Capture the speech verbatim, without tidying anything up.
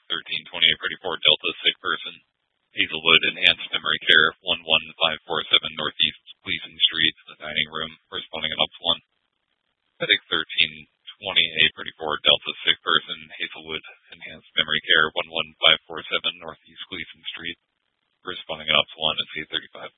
thirteen twenty-eight thirty-four Delta, sick person, Hazelwood, enhanced memory care, one one five four seven Northeast Gleason Street, the dining room, responding on ops one. Medic thirteen twenty-eight thirty-four Delta, sick person, Hazelwood, enhanced memory care, one one five four seven Northeast Gleason Street, responding on ops one at eight thirty-five.